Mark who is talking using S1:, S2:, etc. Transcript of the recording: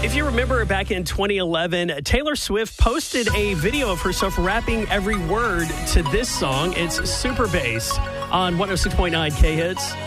S1: If you remember back in 2011, Taylor Swift posted a video of herself rapping every word to this song. It's Super Bass on 106.9 K-Hits.